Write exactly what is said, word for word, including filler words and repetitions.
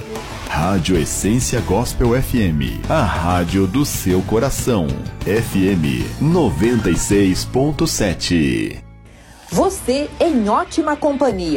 Rádio Essência Gospel F M, a rádio do seu coração. F M noventa e seis ponto sete. Você em ótima companhia.